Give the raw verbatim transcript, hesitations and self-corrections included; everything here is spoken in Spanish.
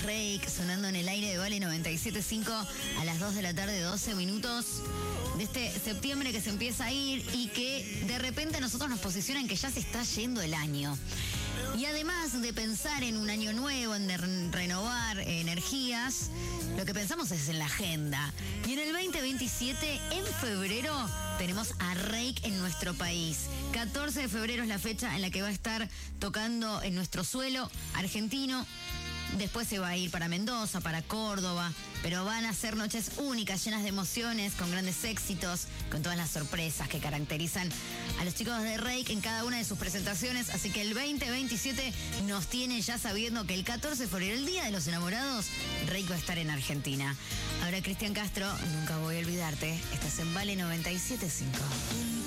Reik, sonando en el aire de Vale noventa y siete punto cinco a las dos de la tarde, doce minutos de este septiembre que se empieza a ir y que de repente a nosotros nos posiciona en que ya se está yendo el año. Y además de pensar en un año nuevo, en de renovar energías, lo que pensamos es en la agenda. Y en el veinte veintisiete, en febrero, tenemos a Reik en nuestro país. catorce de febrero es la fecha en la que va a estar tocando en nuestro suelo argentino. Después se va a ir para Mendoza, para Córdoba, pero van a ser noches únicas, llenas de emociones, con grandes éxitos, con todas las sorpresas que caracterizan a los chicos de Reik en cada una de sus presentaciones. Así que el veinte veintisiete nos tiene ya sabiendo que el catorce de febrero, el Día de los Enamorados, Reik va a estar en Argentina. Ahora, Cristian Castro, nunca voy a olvidarte, estás en Vale noventa y siete punto cinco.